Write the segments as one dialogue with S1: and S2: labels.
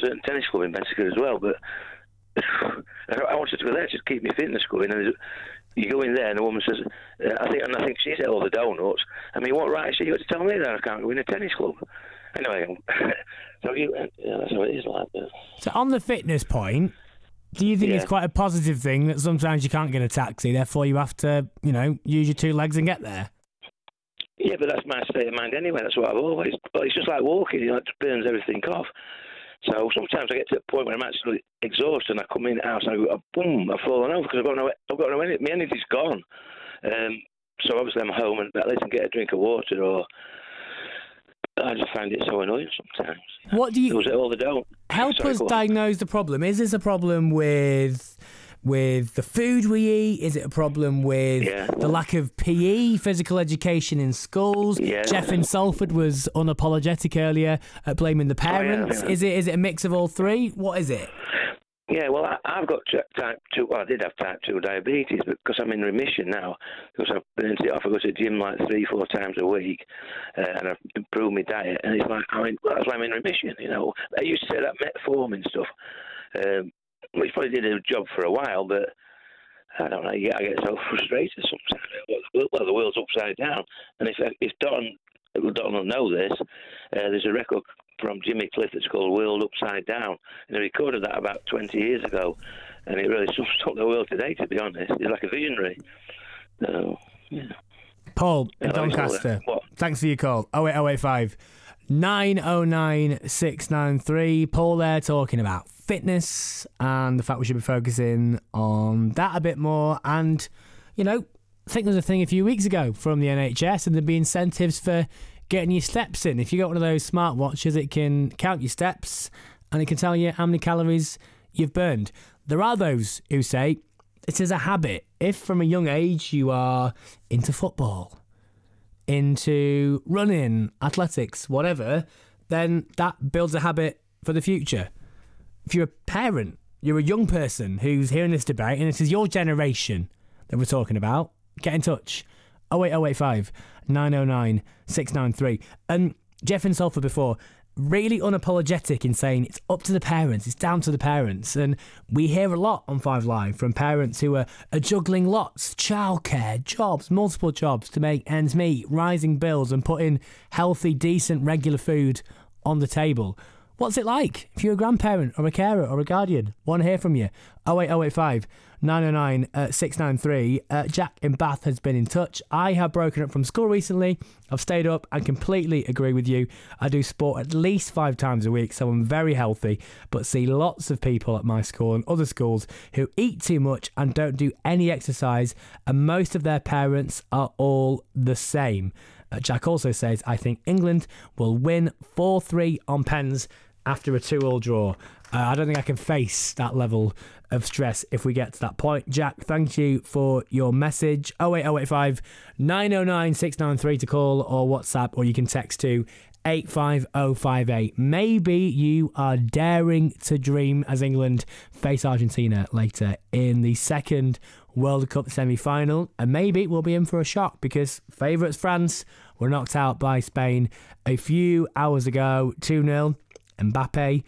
S1: certain tennis club in Mexico as well, but I wanted to go there just to keep my fitness going. And you go in there, and the woman says, I think she's at all the donuts. I mean, what right is she got to tell me that I can't go in a tennis club? Anyway, that's how it is like that.
S2: So on the fitness point, do you think it's quite a positive thing that sometimes you can't get a taxi, therefore you have to, use your two legs and get there?
S1: Yeah, but that's my state of mind anyway. That's what I've always... But it's just like walking, it just burns everything off. So sometimes I get to the point where I'm actually exhausted and I come in the house and I go, boom, I've fallen over because I've got no energy. My energy's gone. So obviously I'm home and at least I can get a drink of water, or I just find it so annoying sometimes.
S2: What do you...
S1: Was it all the don't?
S2: Help us diagnose the problem. Is this a problem with the food we eat? Is it a problem with the lack of PE, physical education in schools?
S1: Yeah.
S2: Jeff in Salford was unapologetic earlier at blaming the parents.
S1: Oh, yeah.
S2: Is it a mix of all three? What is it?
S1: Yeah, well, I've got type 2. Well, I did have type 2 diabetes, but because I'm in remission now, because I've burnt it off, I go to the gym like 3-4 times a week, and I've improved my diet, and it's like, that's why I'm in remission, I used to say that metformin stuff, which probably did a job for a while, but I don't know, I get so frustrated sometimes. Well, the world's upside down, and if Don will know this, there's a record from Jimmy Cliff that's called World Upside Down, and he recorded that about 20 years ago, and it really sums up the world today, to be honest. He's like a visionary. So, yeah.
S2: Paul in Doncaster, thanks for your call. 08085 909 693. Paul there talking about fitness and the fact we should be focusing on that a bit more. And, I think there was a thing a few weeks ago from the NHS, and there'd be incentives for getting your steps in. If you got one of those smartwatches, it can count your steps and it can tell you how many calories you've burned. There are those who say it is a habit. If from a young age you are into football, into running, athletics, whatever, then that builds a habit for the future. If you're a parent, you're a young person who's hearing this debate, and this is your generation that we're talking about, get in touch. 08085 909 693. And Jeff in Salford before, really unapologetic in saying it's up to the parents, it's down to the parents. And we hear a lot on 5 Live from parents who are juggling lots, childcare, jobs, multiple jobs to make ends meet, rising bills and putting healthy, decent, regular food on the table. What's it like if you're a grandparent or a carer or a guardian? Want to hear from you. 08085 909 693. Jack in Bath has been in touch. I have broken up from school recently. I've stayed up and completely agree with you. I do sport at least 5 times a week, so I'm very healthy, but see lots of people at my school and other schools who eat too much and don't do any exercise, and most of their parents are all the same. Jack also says, I think England will win 4-3 on pens after a 2-2 draw. I don't think I can face that level of stress if we get to that point. Jack, thank you for your message. 08085 909 693 to call or WhatsApp, or you can text to 85058. Maybe you are daring to dream as England face Argentina later in the second World Cup semi-final, and maybe we'll be in for a shock because favourites France were knocked out by Spain a few hours ago, 2-0. Mbappe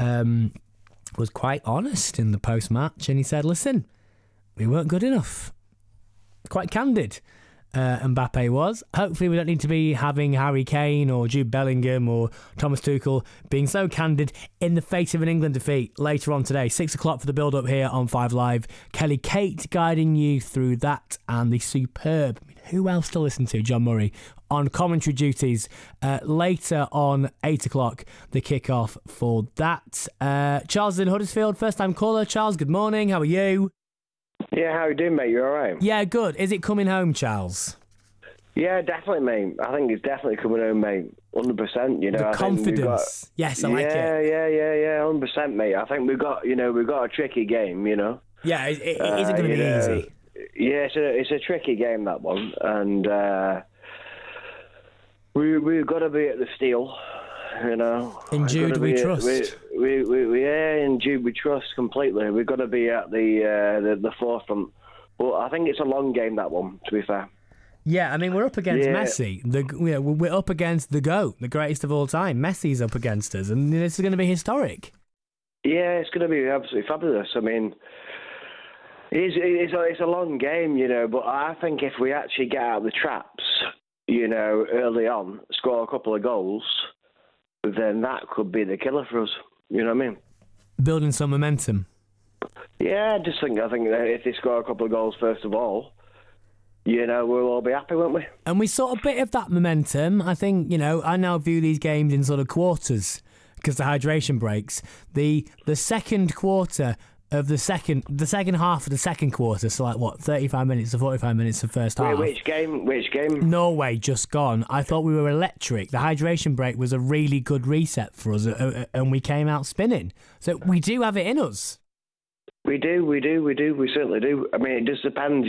S2: was quite honest in the post-match, and he said, listen, we weren't good enough. Quite candid. Mbappe was. Hopefully we don't need to be having Harry Kane or Jude Bellingham or Thomas Tuchel being so candid in the face of an England defeat later on today. 6 o'clock for the build-up here on 5 Live. Kelly Kate guiding you through that, and the superb, who else to listen to? John Murray on commentary duties. Later on 8 o'clock, the kick-off for that. Charles in Huddersfield, first-time caller. Charles, good morning. How are you?
S3: Yeah, how are you doing, mate? You all right?
S2: Yeah, good. Is it coming home, Charles?
S3: Yeah, definitely, mate. I think it's definitely coming home, mate. 100%.
S2: The confidence. Yes, I like it.
S3: Yeah. 100%, mate. I think we've got a tricky game.
S2: Yeah, it isn't going to be easy.
S3: Yeah, it's a tricky game, that one, and we've got to be at the steel.
S2: In Jude we trust.
S3: In Jude we trust completely. We've got to be at the forefront. But I think it's a long game, that one, to be fair.
S2: Yeah, I mean, we're up against Messi. We're up against the GOAT, the greatest of all time. Messi's up against us, and this is going to be historic.
S3: Yeah, it's going to be absolutely fabulous. I mean, it's a long game, but I think if we actually get out of the traps, early on, score a couple of goals, then that could be the killer for us. You know what I mean?
S2: Building some momentum.
S3: Yeah, I think that if they score a couple of goals first of all, we'll all be happy, won't we?
S2: And we saw a bit of that momentum. I think, I now view these games in sort of quarters because the hydration breaks. The second quarter of the second half of the second quarter, so like what, 35 minutes to 45 minutes of first half.
S3: Which game?
S2: Norway just gone. I thought we were electric. The hydration break was a really good reset for us, and we came out spinning. So we do have it in us. We do. We certainly do. I mean, it just depends,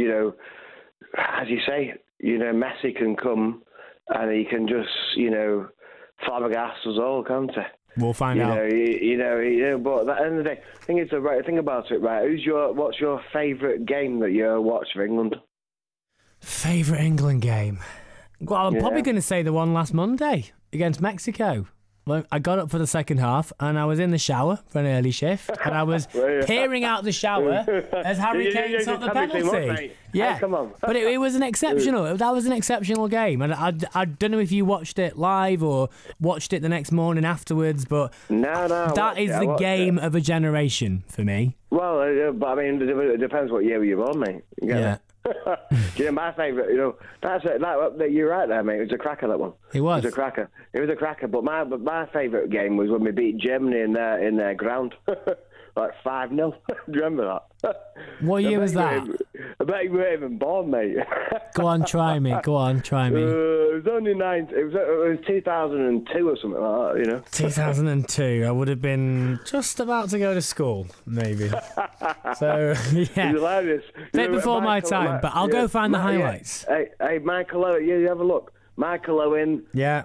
S2: as you say, Messi can come and he can just, flabbergast us all, can't he? We'll find out.
S3: But at the end of the day, I think it's the right thing about it, right? What's your favourite game that you watched for England?
S2: Favourite England game? Well, I'm probably going to say the one last Monday against Mexico. I got up for the second half and I was in the shower for an early shift and I was peering out the shower as Harry Kane took the penalty. Yeah,
S3: hey, come on.
S2: But it was an exceptional. That was an exceptional game, and I don't know if you watched it live or watched it the next morning afterwards. But
S3: no,
S2: that is the game of a generation for me.
S3: Well, but I mean, it depends what year you're born, mate.
S2: Yeah.
S3: My favourite, you're right there, mate. It was a cracker, that one.
S2: It was
S3: a cracker. But my favourite game was when we beat Germany in their ground, like 5-0. Do you remember that?
S2: What year was that?
S3: I bet you weren't even born, mate.
S2: Go on, try me.
S3: It was only it was 2002 or something like that.
S2: 2002. I would have been just about to go to school, maybe. So yeah,
S3: hilarious.
S2: Bit before my time, but I'll go find the highlights.
S3: Hey, Michael Owen. Yeah, you have a look. Michael Owen.
S2: Yeah.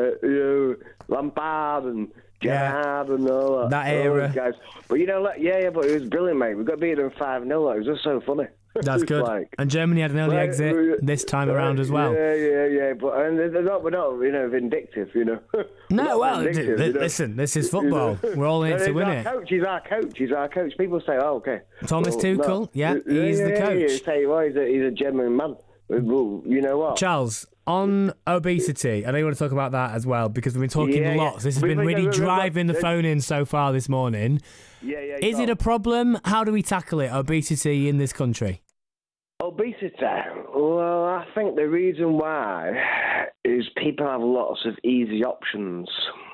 S3: Lampard and Gerrard and all that.
S2: That era.
S3: Guys. But but it was brilliant, mate. We got beat them 5-0. It was just so funny.
S2: That's good. And Germany had an early exit this time around as well.
S3: Yeah. But we're not, vindictive,
S2: No, well, listen, this is football. We're all in it to win it.
S3: He's our coach. People say, oh, okay.
S2: Thomas Tuchel, he's the coach.
S3: Yeah, tell you what, he's a genuine man. Well, you know what?
S2: Charles, on obesity, I know you want to talk about that as well, because we've been talking lots. This has been really driving the phone in so far this morning. Is it a problem? How do we tackle it, obesity in this country?
S3: Obesity? Well, I think the reason why is people have lots of easy options.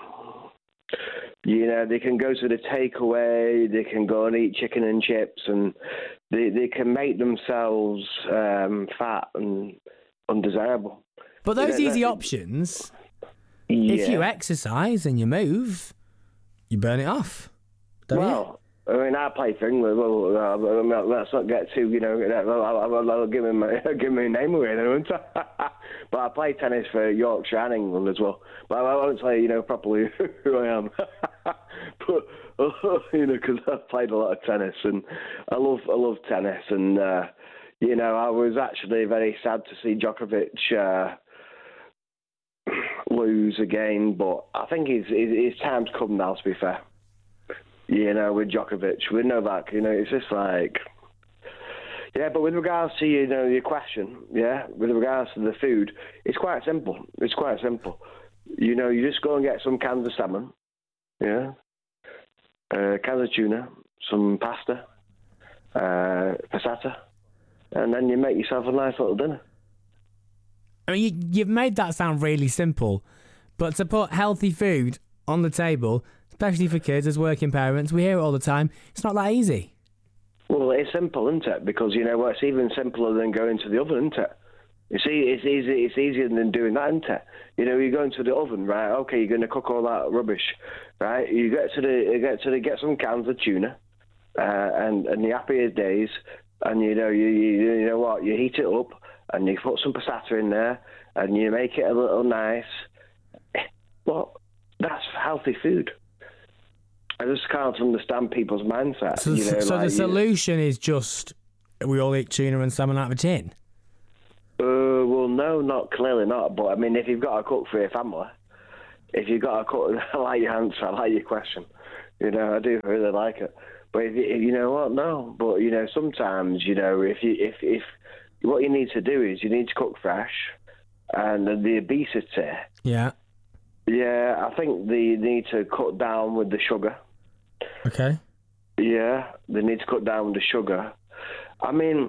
S3: They can go to the takeaway, they can go and eat chicken and chips, and they can make themselves fat and undesirable.
S2: But those easy options, if you exercise and you move, you burn it off, don't you?
S3: I mean, I play for England. Well, let's not get too, I'll give me a name away then, won't I? But I play tennis for Yorkshire and England as well. But I won't say, properly who I am. But, because I've played a lot of tennis and I love tennis. And, I was actually very sad to see Djokovic lose again. But I think his time's come now, to be fair. With Djokovic, with Novak, it's just like... Yeah, but with regards to, your question, with regards to the food, it's quite simple. You just go and get some cans of salmon, cans of tuna, some pasta, passata, and then you make yourself a nice little dinner.
S2: I mean, you've made that sound really simple, but to put healthy food on the table, especially for kids as working parents, we hear it all the time, it's not that easy.
S3: Well, it's simple, isn't it? Because, it's even simpler than going to the oven, isn't it? You see, it's easier than doing that, isn't it? You go into the oven, right? Okay, you're going to cook all that rubbish, right? You get some cans of tuna, and you're happy as days, and you know what? You heat it up, and you put some passata in there, and you make it a little nice. Well, that's healthy food. I just can't understand people's mindset.
S2: So the solution is just we all eat tuna and salmon out of a tin?
S3: Well, no, clearly not. But, I mean, if you've got to cook for your family, I like your answer, I like your question. You know, I do really like it. But you know what? No. But you know, sometimes you know, if what you need to do is you need to cook fresh, and the obesity.
S2: Yeah.
S3: Yeah, I think they need to cut down with the sugar.
S2: Okay.
S3: Yeah, they need to cut down with the sugar. I mean,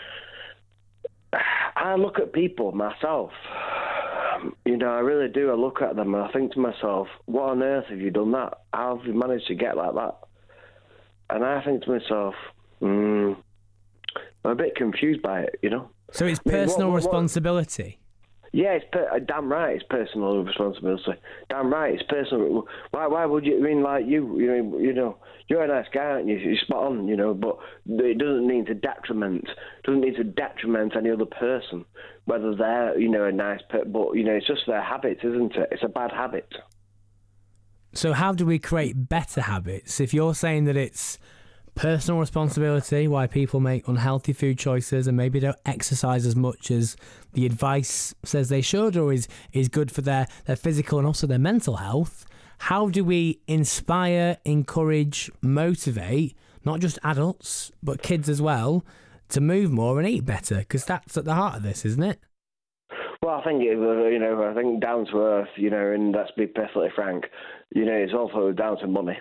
S3: I look at people myself. You know, I really do. I look at them and I think to myself, what on earth have you done that? How have you managed to get like that? And I think to myself, I'm a bit confused by it, you know?
S2: So it's personal responsibility?
S3: Yeah, it's damn right. It's personal responsibility. Damn right, it's personal. Why would you? I mean, like you know, you're a nice guy, aren't you? You're spot on, you know. But it doesn't need to detriment. Any other person, whether they're, you know, a nice. But you know, it's just their habit, isn't it? It's a bad habit.
S2: So how do we create better habits? If you're saying that it's personal responsibility, why people make unhealthy food choices and maybe don't exercise as much as the advice says they should, or is good for their physical and also their mental health, how do we inspire, encourage, motivate, not just adults, but kids as well, to move more and eat better? Because that's at the heart of this, isn't it?
S3: Well, I think, you know, I think down to earth, you know, and let's be perfectly frank, you know, it's also down to money.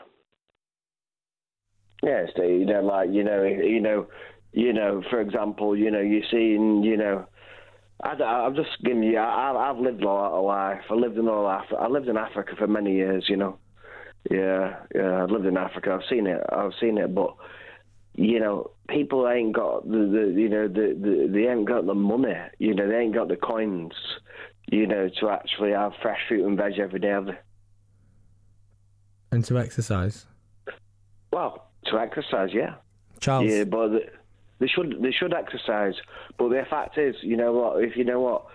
S3: Yes, you know, like you know. For example, you know, you see, you know, I've just given you. I've lived a lot of life. I lived in Africa for many years. You know, yeah. I've lived in Africa. I've seen it. But you know, people ain't got they ain't got the money. You know, they ain't got the coins. You know, to actually have fresh fruit and veg every day, have they?
S2: And to exercise.
S3: Well. To exercise, yeah.
S2: Charles.
S3: Yeah, but they should exercise. But the fact is, you know what? If you know what,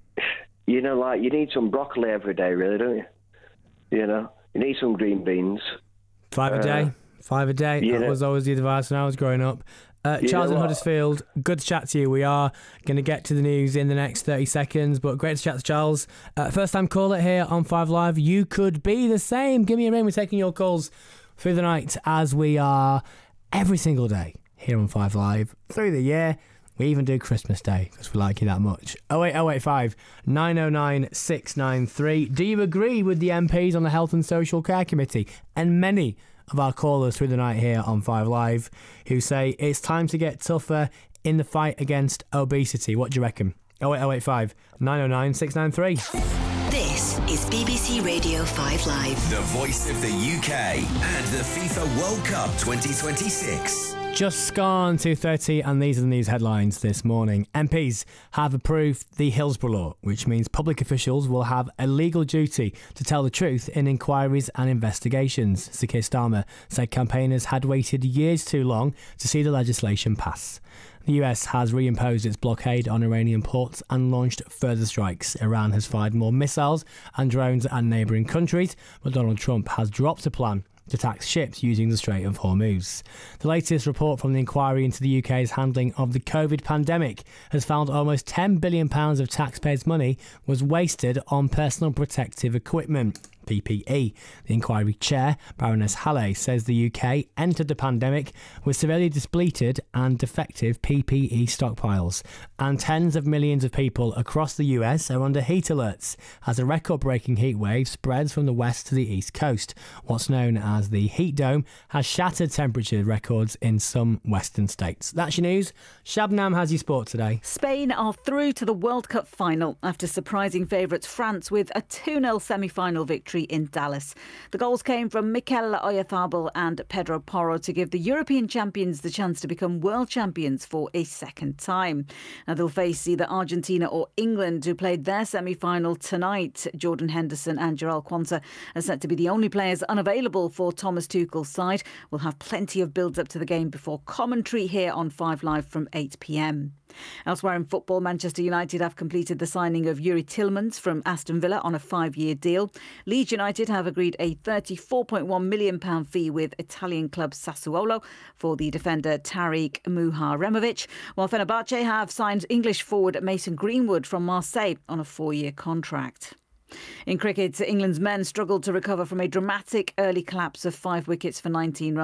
S3: you know, like you need some broccoli every day, really, don't you? You know, you need some green beans.
S2: 5 a day. 5 a day. That was always the advice when I was growing up. Charles in Huddersfield, good to chat to you. We are going to get to the news in the next 30 seconds, but great to chat to Charles. First time caller here on 5 Live. You could be the same. Give me a ring. We're taking your calls through the night, as we are every single day here on 5 Live through the year. We even do Christmas Day because we like you that much. 08085 909 693. Do you agree with the MPs on the Health and Social Care Committee and many of our callers through the night here on 5 Live who say it's time to get tougher in the fight against obesity? What do you reckon? 08085 909 693.
S4: This is BBC Radio 5 Live.
S5: The voice of the UK and the FIFA World Cup 2026.
S2: Just gone 2:30, and these are the news headlines this morning. MPs have approved the Hillsborough Law, which means public officials will have a legal duty to tell the truth in inquiries and investigations. Sir Keir Starmer said campaigners had waited years too long to see the legislation pass. The US has reimposed its blockade on Iranian ports and launched further strikes. Iran has fired more missiles and drones at neighbouring countries, but Donald Trump has dropped a plan to tax ships using the Strait of Hormuz. The latest report from the inquiry into the UK's handling of the COVID pandemic has found almost £10 billion of taxpayers' money was wasted on personal protective equipment. PPE. The inquiry chair, Baroness Halley, says the UK entered the pandemic with severely depleted and defective PPE stockpiles, and tens of millions of people across the US are under heat alerts as a record-breaking heat wave spreads from the west to the east coast. What's known as the heat dome has shattered temperature records in some western states. That's your news. Shabnam has your sport today.
S6: Spain are through to the World Cup final after surprising favourites France with a 2-0 semi-final victory in Dallas. The goals came from Mikel Oyarzabal and Pedro Porro to give the European champions the chance to become world champions for a second time. Now they'll face either Argentina or England, who played their semi-final tonight. Jordan Henderson and Jarell Quansah are set to be the only players unavailable for Thomas Tuchel's side. We'll have plenty of build-up to the game before commentary here on 5 Live from 8 p.m. Elsewhere in football, Manchester United have completed the signing of Yuri Tillmans from Aston Villa on a 5-year deal. Leeds United have agreed a £34.1 million fee with Italian club Sassuolo for the defender Tariq Muharemovic, while Fenerbahce have signed English forward Mason Greenwood from Marseille on a 4-year contract. In cricket, England's men struggled to recover from a dramatic early collapse of 5 wickets for 19 runs.